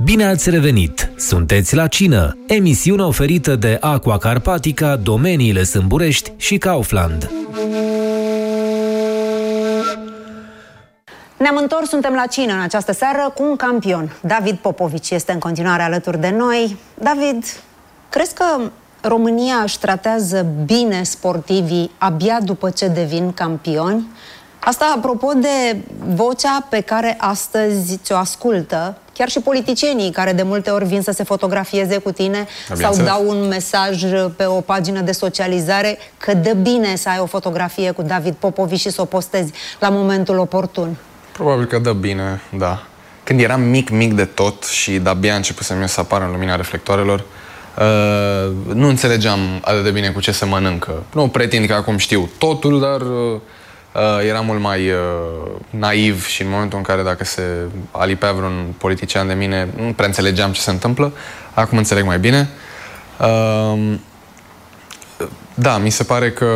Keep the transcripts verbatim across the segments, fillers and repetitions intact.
Bine ați revenit! Sunteți la cină, emisiune oferită de Aqua Carpatica, Domeniile Sâmburești și Kaufland. Ne-am întors, suntem la cină în această seară cu un campion. David Popovici este în continuare alături de noi. David, crezi că România își tratează bine sportivii abia după ce devin campioni? Asta apropo de vocea pe care astăzi ți-o ascultă chiar și politicienii care de multe ori vin să se fotografieze cu tine sau dau un mesaj pe o pagină de socializare că dă bine să ai o fotografie cu David Popovici și să o postezi la momentul oportun. Probabil că dă bine, da. Când eram mic, mic de tot și de-abia începusem eu să apar în lumina reflectoarelor, uh, nu înțelegeam atât de bine cu ce se mănâncă. Nu pretind că acum știu totul, dar uh, era mult mai uh, naiv și în momentul în care dacă se alipea vreun politician de mine, nu prea înțelegeam ce se întâmplă. Acum înțeleg mai bine. Uh, da, mi se pare că...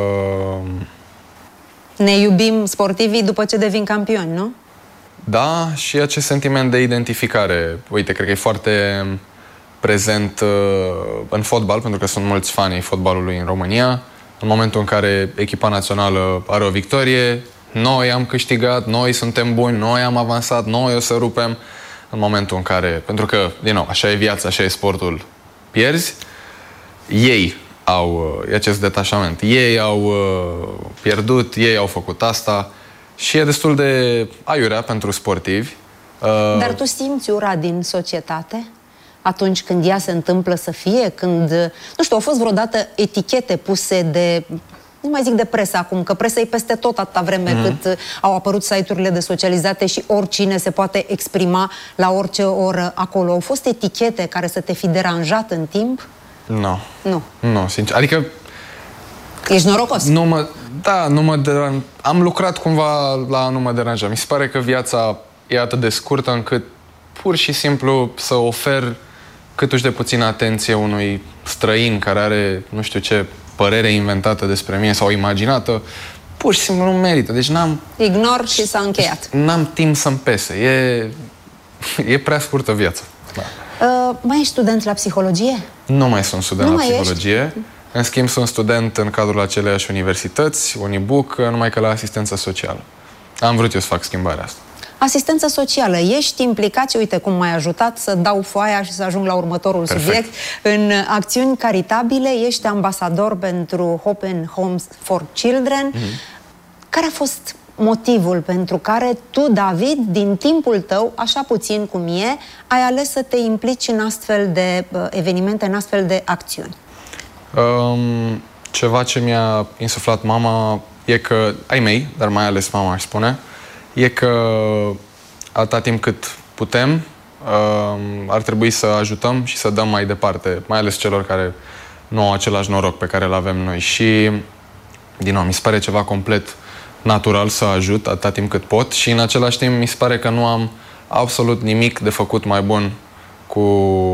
Ne iubim sportivii după ce devin campioni, nu? Da, și acest sentiment de identificare. Uite, cred că e foarte prezent uh, în fotbal, pentru că sunt mulți fani ai fotbalului în România. În momentul în care echipa națională are o victorie, noi am câștigat, noi suntem buni, noi am avansat, noi o să rupem. În momentul în care, pentru că, din nou, așa e viața, așa e sportul, pierzi, ei au uh, acest detașament. Ei au uh, pierdut, ei au făcut asta și e destul de aiurea pentru sportivi. Uh... Dar tu simți ura din societate? Atunci când ea se întâmplă să fie, când, nu știu, au fost vreodată etichete puse de, nu mai zic de presă acum, că presa e peste tot atâta vreme mm. cât au apărut site-urile de socializate și oricine se poate exprima la orice oră acolo. Au fost etichete care să te fi deranjat în timp? No. Nu. Nu, sincer. Adică... Ești norocos. Nu mă, da, nu mă deranj... Am lucrat cumva la nu mă deranja. Mi se pare că viața e atât de scurtă încât pur și simplu să ofer câtuși de puțină atenție unui străin care are, nu știu ce, părere inventată despre mine sau imaginată, pur și simplu nu merită. Deci n-am... Ignor și s-a încheiat. N-am timp să-mi pese. E, e prea scurtă viața. Da. Uh, mai ești student la psihologie? Nu mai sunt student nu la psihologie. Ești? În schimb, sunt student în cadrul aceleiași universități, Unibuc, numai că la asistență socială. Am vrut eu să fac schimbarea asta. Asistență socială. Ești implicat și uite cum m-ai ajutat să dau foaia și să ajung la următorul Perfect. subiect. În acțiuni caritabile ești ambasador pentru Open Homes for Children. Mm-hmm. Care a fost motivul pentru care tu, David, din timpul tău, așa puțin cum e, ai ales să te implici în astfel de uh, evenimente, în astfel de acțiuni? Um, ceva ce mi-a insuflat mama e că, ai mei, dar mai ales mama aș spune, e că atâta timp cât putem, um, ar trebui să ajutăm și să dăm mai departe, mai ales celor care nu au același noroc pe care îl avem noi. Și, din nou, mi se pare ceva complet natural să ajut atâta timp cât pot și, în același timp, mi se pare că nu am absolut nimic de făcut mai bun cu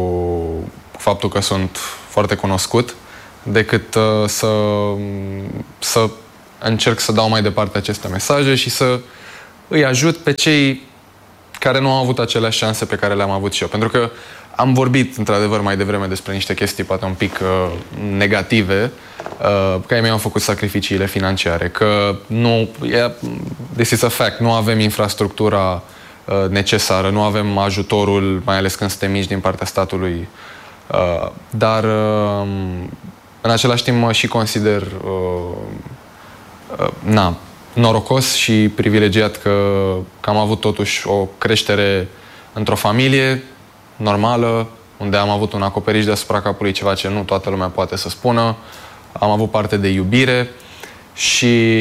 faptul că sunt foarte cunoscut decât uh, să, să încerc să dau mai departe aceste mesaje și să îi ajut pe cei care nu au avut aceleași șanse pe care le-am avut și eu. Pentru că am vorbit, într-adevăr, mai devreme despre niște chestii poate un pic uh, negative, uh, că ai mei au făcut sacrificiile financiare, că nu, yeah, this is a fact, nu avem infrastructura uh, necesară, nu avem ajutorul, mai ales când suntem mici, din partea statului. Uh, dar, uh, în același timp, mă și consider uh, uh, na, norocos și privilegiat că, că am avut totuși o creștere într-o familie normală, unde am avut un acoperiș deasupra capului, ceva ce nu toată lumea poate să spună. Am avut parte de iubire și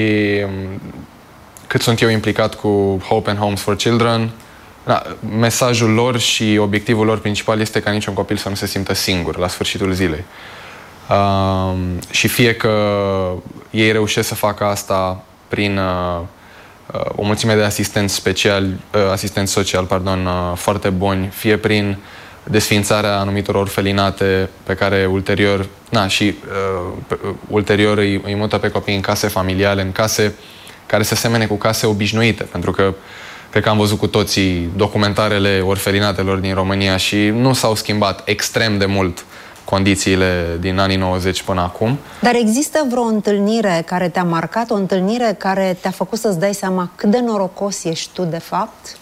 cât sunt eu implicat cu Open Homes for Children, da, mesajul lor și obiectivul lor principal este ca niciun copil să nu se simtă singur la sfârșitul zilei. Uh, și fie că ei reușesc să facă asta prin uh, o mulțime de asistenți speciali, uh, asistenți sociali, pardon, uh, foarte buni, fie prin desființarea anumitor orfelinate pe care ulterior, na, și uh, pe, uh, ulterior îi, îi mută pe copii în case familiale, în case care se semene cu case obișnuite, pentru că cred că am văzut cu toții documentarele orfelinatelor din România și nu s-au schimbat extrem de mult condițiile din anii nouăzeci până acum. Dar există vreo întâlnire care te-a marcat, o întâlnire care te-a făcut să-ți dai seama cât de norocos ești tu, de fapt?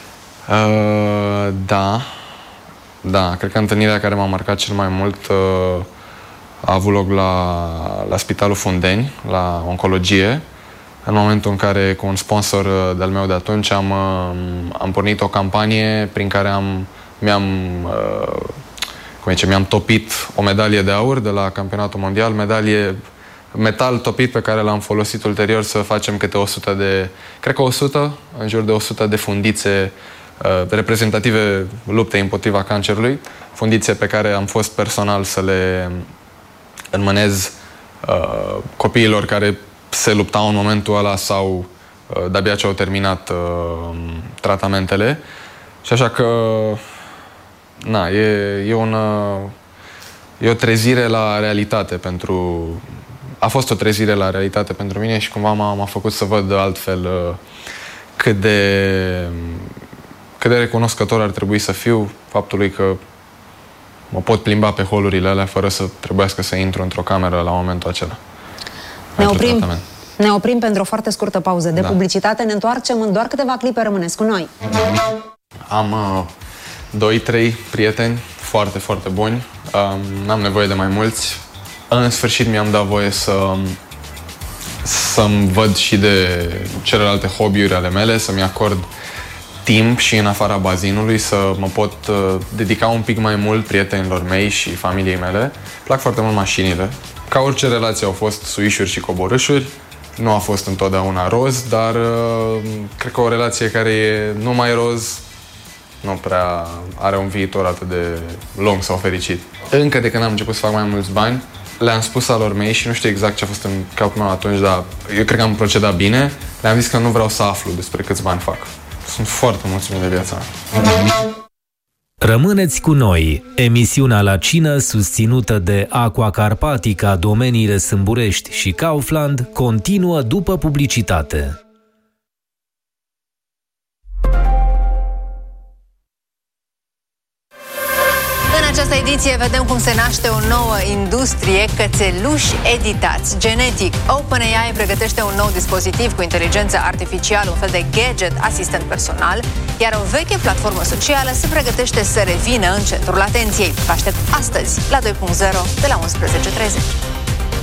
Uh, da. Da, cred că întâlnirea care m-a marcat cel mai mult uh, a avut loc la, la Spitalul Fundeni, la oncologie, în momentul în care, cu un sponsor de-al meu de atunci, am, am pornit o campanie prin care am, mi-am, cum zice, mi-am topit o medalie de aur de la campionatul mondial, medalie metal topit pe care l-am folosit ulterior să facem câte o sută de, cred că o sută, în jur de o sută de fundițe reprezentative luptei împotriva cancerului, fundițe pe care am fost personal să le înmânez uh, copiilor care se luptau în momentul ăla sau uh, de-abia ce au terminat uh, tratamentele. Și așa că na, e, e, un, e o trezire la realitate pentru... A fost o trezire la realitate pentru mine și cumva m-a, m-a făcut să văd altfel uh, cât de cât de recunoscător ar trebui să fiu faptului că mă pot plimba pe holurile alea fără să trebuiască să intru într-o cameră la momentul acela. Ne oprim, ne oprim pentru o foarte scurtă pauză de da. publicitate. Ne întoarcem în doar câteva clipe. Rămâneți cu noi. Am uh, doi, trei prieteni foarte, foarte buni. Uh, n-am nevoie de mai mulți. În sfârșit mi-am dat voie să să-mi văd și de celelalte hobby-uri ale mele, să-mi acord timp și în afara bazinului, să mă pot uh, dedica un pic mai mult prietenilor mei și familiei mele. Plac foarte mult mașinile. Ca orice relație au fost suișuri și coborâșuri. Nu a fost întotdeauna roz, dar uh, cred că o relație care e numai roz nu prea are un viitor atât de lung sau fericit. Încă de când am început să fac mai mulți bani, le-am spus alor mei și nu știu exact ce a fost în capul meu atunci, dar eu cred că am procedat bine. Le-am zis că nu vreau să aflu despre câți bani fac. Sunt foarte mulțumit de viața mea. Rămâneți cu noi! Emisiunea La Cină, susținută de Aqua Carpatica, domeniile Sâmburești și Kaufland, continuă după publicitate. În această ediție vedem cum se naște o nouă industrie, cățeluși editați genetic. OpenAI pregătește un nou dispozitiv cu inteligență artificială, un fel de gadget asistent personal, iar o veche platformă socială se pregătește să revină în centrul atenției. Vă aștept astăzi la doi punct zero de la unsprezece și treizeci.